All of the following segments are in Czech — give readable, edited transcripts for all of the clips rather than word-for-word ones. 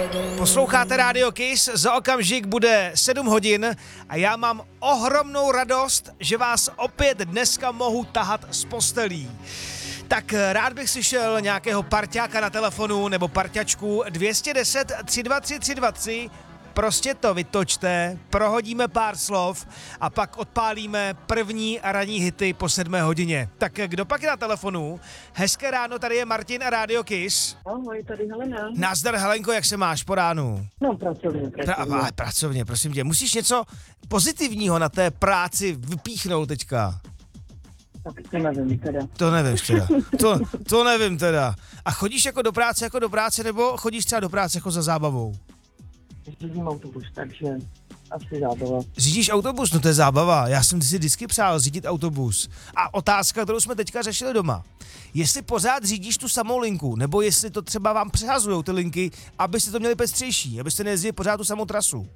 Posloucháte Radio Kiss, za okamžik bude 7 hodin a já mám ohromnou radost, že vás opět dneska mohu tahat z postelí. Tak rád bych slyšel nějakého parťáka na telefonu nebo parťačku 210 323 323. Prostě to vytočte, prohodíme pár slov a pak odpálíme první ranní hity po 7 hodině. Tak kdo pak je na telefonu? Hezké ráno, tady je Martin a Radio Kiss. Ahoj, tady Helena. Nazdar Helenko, jak se máš po ránu? No, pracovně. Pracovně, prosím tě. Musíš něco pozitivního na té práci vypíchnout teďka. Tak to nevím teda. To nevíš teda. To nevím teda. A chodíš jako do práce, nebo chodíš třeba do práce jako za zábavou? Řídím autobus, takže asi zábava. Řídíš autobus? No to je zábava. Já jsem si vždycky přál řídit autobus. A otázka, kterou jsme teďka řešili doma. Jestli pořád řídíš tu samou linku, nebo jestli to třeba vám přehazujou ty linky, abyste to měli pestřejší, abyste nejezdili pořád tu samou trasu.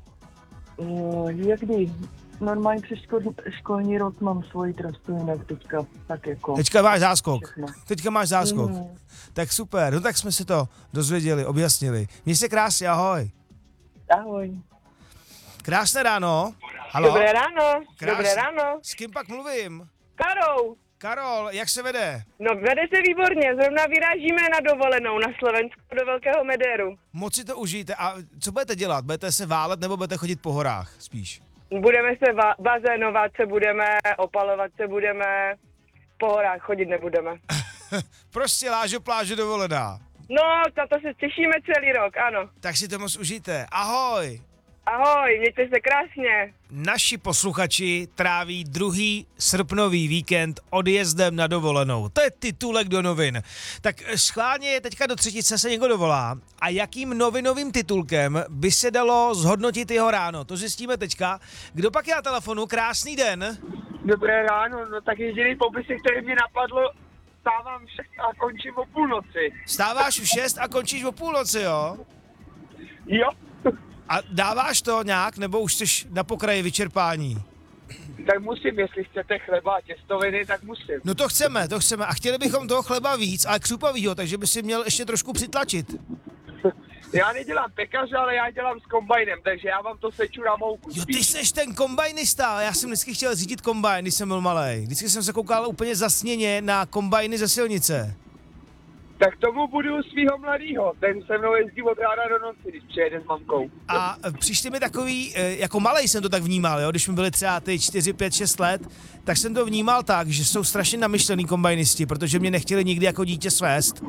Jakdy? Normálně přes školní rok mám svoji trasu, jinak teďka tak jako... Teďka máš záskok. Tak super, no tak jsme si to dozvěděli, objasnili. Měj se krásně, ahoj. Ahoj. Krásné ráno. Halo? Dobré ráno. Dobré ráno. S kým pak mluvím? Karol, jak se vede? No, vede se výborně. Zrovna vyrážíme na dovolenou na Slovensko do Velkého Medéru. Moc si to užijte. A co budete dělat? Budete se válet nebo budete chodit po horách spíš? Budeme se bazénovat, budeme opalovat, budeme po horách chodit nebudeme. Prostě lážo pláže dovolená. No, na to se těšíme celý rok, ano. Tak si to moc užijte. Ahoj. Ahoj, mějte se krásně. Naši posluchači tráví 2. srpnový víkend odjezdem na dovolenou. To je titulek do novin. Tak schválně teďka do třetice se někdo dovolá. A jakým novinovým titulkem by se dalo zhodnotit jeho ráno? To zjistíme teďka. Kdo pak je na telefonu? Krásný den. Dobré ráno, no tak jediný popisy, který mě napadlo, stávám v 6 a končím o půlnoci. Stáváš v 6 a končíš o půlnoci, jo? Jo. A dáváš to nějak, nebo už jsi na pokraji vyčerpání? Tak musím, jestli chcete chleba a těstoviny, tak musím. No to chceme. A chtěli bychom toho chleba víc, ale křupavýho, takže by si měl ještě trošku přitlačit. Já nedělám pekaře, ale já dělám s kombajnem, takže já vám to seču na mouku. Jo, ty seš ten kombajnista, já jsem vždycky chtěl řídit kombajn, když jsem byl malej. Vždycky jsem se koukal úplně zasněně na kombajny ze silnice. Tak tomu budu svýho mladýho, ten se mnou jezdí od rána do noci, když přijede s mamkou. A přišli mi takový, jako malej jsem to tak vnímal, jo, když mi byli třeba ty 4, 5, 6 let, tak jsem to vnímal tak, že jsou strašně namyšlený kombajnisti, protože mě nechtěli nikdy jako dítě svést.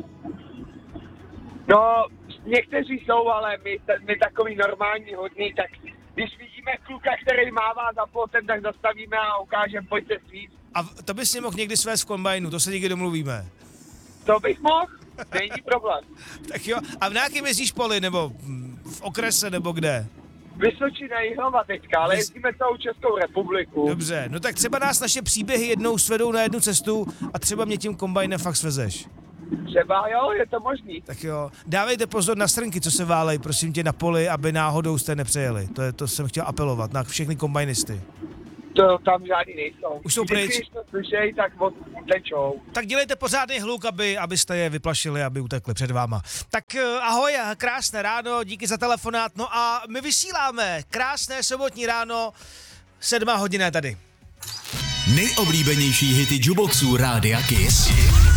No, někteří jsou, ale my takový normální hodný, tak když vidíme kluka, který mává za plotem, tak zastavíme a ukážeme, pojďte svít. A to bys mě mohl někdy svést v kombajnu, to se někdy domluvíme. To bych mohl, není problém. Tak jo, a v nějakém jezdíš poli, nebo v okrese, nebo kde? Vysočina Jihlava teďka, ale jezdíme celou Českou republiku. Dobře, no tak třeba nás naše příběhy jednou svedou na jednu cestu a třeba mě tím kombajnem fakt svezeš. Třeba jo, je to možný. Tak jo, dávejte pozor na strnky, co se válej, prosím tě, na poli, aby náhodou jste nepřejeli. To jsem chtěl apelovat na všechny kombajnisty. To tam žádný nejsou. Už jsou pryč. Když to slyšej, tak utečou. Tak dělejte pořádný hluk, abyste je vyplašili, aby utekli před váma. Tak ahoj, krásné ráno, díky za telefonát. No a my vysíláme krásné sobotní ráno, 7 hodina tady. Nejoblíbenější hity jukeboxů Rádia Kiss.